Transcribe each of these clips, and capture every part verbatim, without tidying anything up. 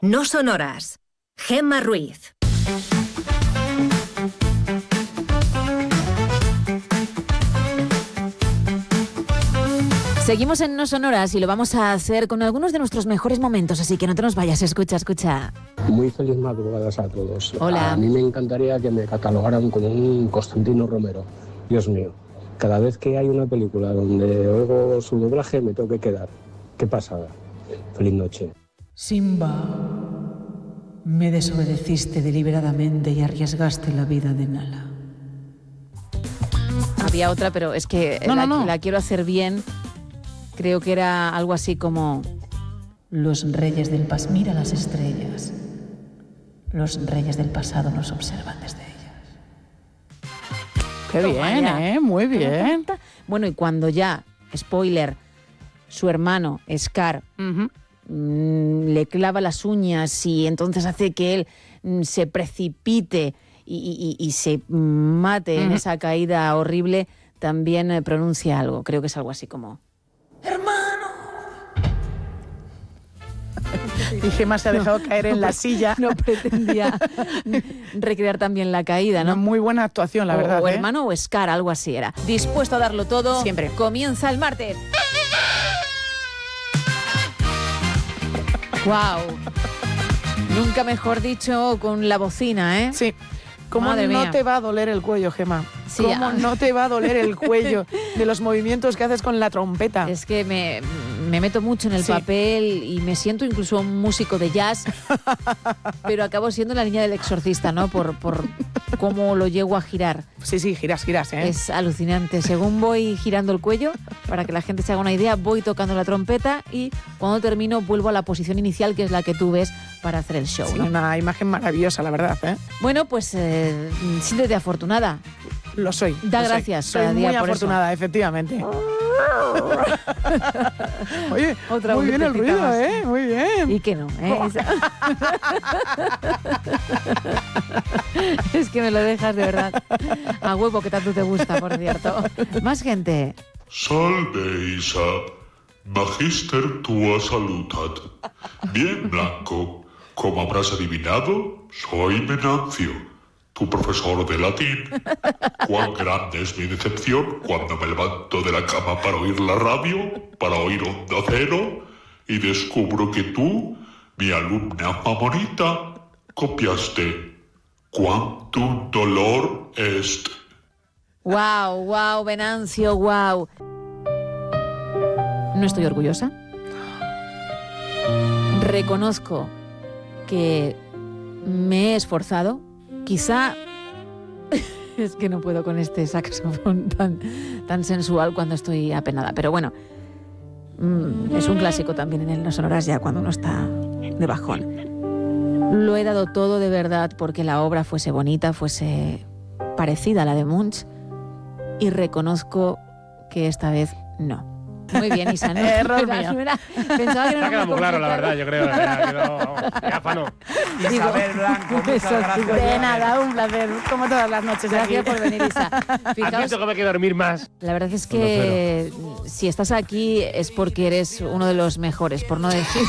No sonoras. Gemma Ruiz. Seguimos en No Sonoras y lo vamos a hacer con algunos de nuestros mejores momentos, así que no te nos vayas, escucha, escucha. Muy feliz madrugadas a todos. Hola. A mí me encantaría que me catalogaran como un Constantino Romero. Dios mío, cada vez que hay una película donde oigo su doblaje me tengo que quedar. Qué pasada. Feliz noche. Simba, me desobedeciste deliberadamente y arriesgaste la vida de Nala. Había otra, pero es que no, la, no, no. la quiero hacer bien. Creo que era algo así como... Los reyes del pasado, mira las estrellas. Los reyes del pasado nos observan desde ellas. Qué bien, ¿eh? Muy bien. Bueno, y cuando ya, spoiler, su hermano, Scar, Uh-huh. mmm, le clava las uñas y entonces hace que él mmm, se precipite y, y, y se mate uh-huh. en esa caída horrible, también eh, pronuncia algo. Creo que es algo así como... Y Gemma se ha dejado no, caer en no, la silla. No pretendía recrear también la caída, ¿no? Una muy buena actuación, la o, verdad. O ¿eh? hermano o Scar, algo así era. Dispuesto a darlo todo. Siempre. Comienza el martes. ¡Guau! Nunca mejor dicho con la bocina, ¿eh? Sí. ¿Cómo Madre no mía. te va a doler el cuello, Gemma? Sí, ¿Cómo ah. no te va a doler el cuello de los movimientos que haces con la trompeta? Es que me, me meto mucho en el sí. papel y me siento incluso un músico de jazz, pero acabo siendo la niña del exorcista, ¿no? Por, por cómo lo llego a girar. Sí, sí, giras, giras, ¿eh? Es alucinante. Según voy girando el cuello, para que la gente se haga una idea, voy tocando la trompeta y cuando termino vuelvo a la posición inicial, que es la que tú ves para hacer el show, sí, ¿no? Una imagen maravillosa, la verdad, ¿eh? Bueno, pues eh, siéntete afortunada. Lo soy. Da lo gracias soy. cada soy día muy por afortunada, eso. Efectivamente. Oye, Otra muy bien el ruido, más. ¿eh? Muy bien. Y que no, ¿eh? Es que me lo dejas de verdad. A huevo que tanto te gusta, por cierto. Más gente. Salve, Isa. Magister tua salutat. Bien, Blanco. Como habrás adivinado, soy Venancio, tu profesor de latín. Cuán grande es mi decepción cuando me levanto de la cama para oír la radio, para oír Onda Cero, y descubro que tú, mi alumna favorita, copiaste Quantum dolor est. Wow, wow, Venancio, wow. No estoy orgullosa. Reconozco que me he esforzado. Quizá es que no puedo con este saxofón tan, tan sensual cuando estoy apenada. Pero bueno, mmm, es un clásico también en el No Sonoras ya cuando uno está de bajón. Lo he dado todo de verdad porque la obra fuese bonita, fuese parecida a la de Munch, y reconozco que esta vez no. Muy bien, Isa, ¿no? Error Era- mío. no era- pensaba que no Ha era quedado muy claro, la complicado. verdad, yo creo. que ha quedado, vamos, ya pa' no. Isabel Blanco, muchas Eso, gracias. De nada, un placer. Como todas las noches aquí. Gracias por venir, Isa. Fijaos, Admito que me hay que dormir más. la verdad es que si estás aquí es porque eres uno de los mejores, por no decir...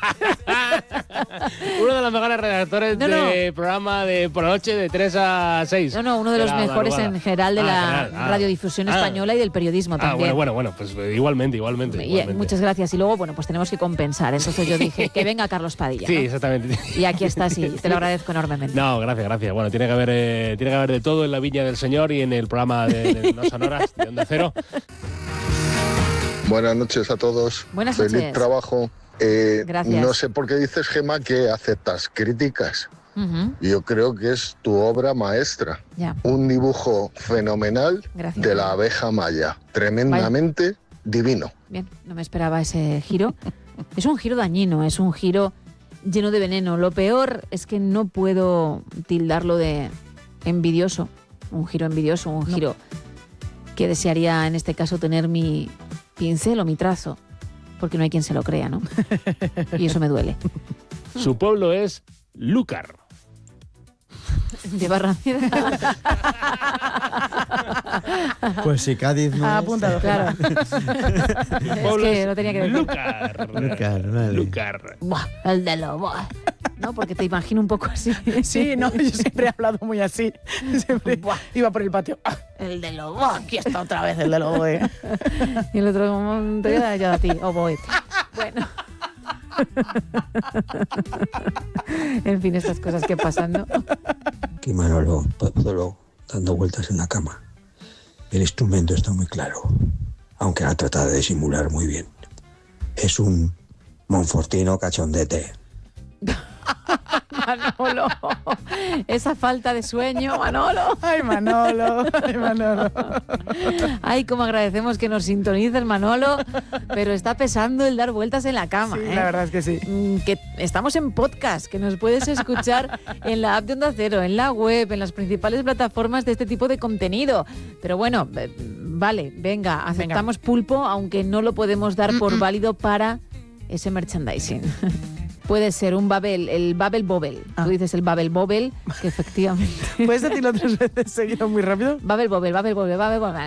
Uno de los mejores redactores No, no. de programa de por la noche de tres a seis. No, no, uno de los la mejores madrugada. en general de Ah, la general, ah. radiodifusión Ah. española y del periodismo Ah, también. bueno, bueno, bueno, pues eh, igualmente, igualmente. Y, igualmente. muchas gracias. Y luego, bueno, pues tenemos que compensar. Entonces yo dije, que venga Carlos Padilla. Sí, ¿no? exactamente. Y aquí estás y te lo agradezco enormemente. No, gracias, gracias. Bueno, tiene que haber, eh, tiene que haber de todo en la Viña del Señor y en el programa de, de No Sonoras de Onda Cero. Buenas noches a todos. Buenas Feliz noches. trabajo. Eh, Gracias. No sé por qué dices, Gemma, que aceptas críticas. Ujú, Yo creo que es tu obra maestra. ya. Un dibujo fenomenal Gracias. de la abeja maya. Tremendamente divino. Bien, no me esperaba ese giro. Es un giro dañino, es un giro lleno de veneno. Lo peor es que no puedo tildarlo de envidioso. Un giro envidioso, un No. giro que desearía en este caso tener mi pincel o mi trazo. Porque no hay quien se lo crea, ¿no? Y eso me duele. Su pueblo es Lúcar. De Barrameda. Pues si Cádiz no Ha es... apuntado. Claro. Su pueblo que es lo tenía que decir. Lúcar. Lúcar, vale. Lúcar. Buah, el de lo... buah. ¿no? Porque te imagino un poco así. Sí, no, yo siempre he hablado muy así. Siempre iba por el patio. ¡Ah! El de lobo. ¡Oh, aquí está otra vez el del oboe! Y el otro, te voy a dar yo a ti, oboe. Bueno. En fin, estas cosas que pasan, ¿no? Que Manolo, solo dando vueltas en la cama. El instrumento está muy claro, aunque ha tratado de simular muy bien. Es un monfortino cachondete. Manolo, esa falta de sueño, Manolo. Ay, Manolo, ay, Manolo. Ay, cómo agradecemos que nos sintonices, Manolo, pero está pesando el dar vueltas en la cama. Sí, ¿eh? la verdad es que sí. Que estamos en podcast, que nos puedes escuchar en la app de Onda Cero, en la web, en las principales plataformas de este tipo de contenido. Pero bueno, vale, venga, aceptamos venga. Pulpo, aunque no lo podemos dar por válido para ese merchandising. Puede ser un Babel, el Babel Bobel. Ah. Tú dices el Babel Bobel, que efectivamente... ¿Puedes decirlo tres veces seguido muy rápido? Babel Bobel, Babel Bobel, Babel Bobel.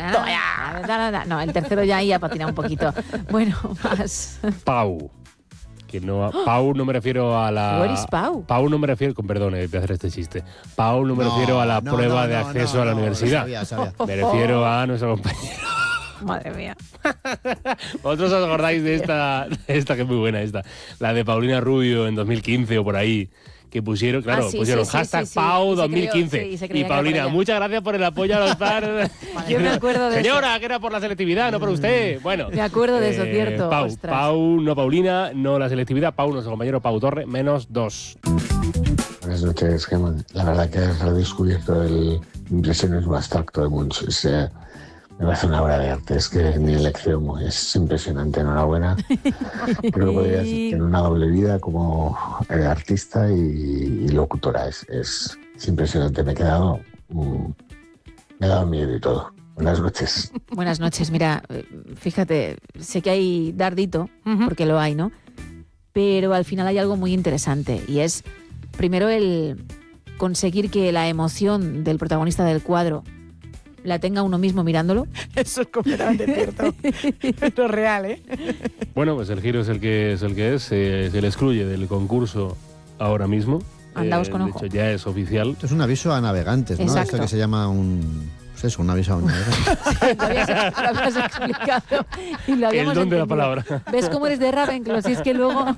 No, el tercero ya ahí ha patinado un poquito. Bueno, más. Pau. Que no, Pau no me refiero a la... Where is Pau? Pau no me refiero, con perdón de hacer este chiste. Pau no me no, refiero a la no, prueba no, de acceso no, a la no, universidad. Sabía, sabía. Me refiero a nuestro compañero. Madre mía. ¿Vosotros os acordáis de esta, de esta que es muy buena esta? La de Paulina Rubio en dos mil quince o por ahí, que pusieron, claro, ah, sí, pusieron sí, hashtag sí, sí, Pau sí. dos mil quince. Sí, y Paulina, muchas gracias por el apoyo a los padres. Yo me acuerdo de Señora, eso. que era por la selectividad, no por usted. Bueno. Me acuerdo de eso, eh, cierto. Pau, Ostras. Pau, no Paulina, no la selectividad. Pau, nuestro compañero Pau Torre, menos dos. Buenas noches, Gemma. La verdad que has redescubierto el impresionismo abstracto de Munch. O sea, me parece una obra de arte, es que ni el lección es impresionante, enhorabuena. Creo que podrías tener una doble vida como artista y, y locutora, es, es, es impresionante, me he quedado, mm, me he dado miedo y todo. Buenas noches. Buenas noches, mira, fíjate, sé que hay dardito, uh-huh. porque lo hay, ¿no? Pero al final hay algo muy interesante y es, primero, el conseguir que la emoción del protagonista del cuadro la tenga uno mismo mirándolo. Eso es completamente cierto. Pero real, ¿eh? Bueno, pues el giro es el que es, el que es. Se, se le excluye del concurso ahora mismo. Andaos eh, con ojo. De hecho, ya es oficial. Esto es un aviso a navegantes, ¿no? Exacto. Esto que se llama un... Pues eso, un aviso a navegantes. Sí, lo habías, lo habías explicado y lo habíamos el don entendido. de la palabra. ¿Ves cómo eres de Ravenclaw? Si es que luego...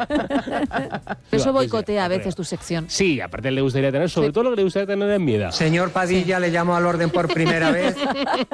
Eso boicotea a veces tu sección. Sí, aparte le gustaría tener, sobre sí. todo lo que le gustaría tener es miedo. Señor Padilla, sí. Le llamo al orden por primera vez.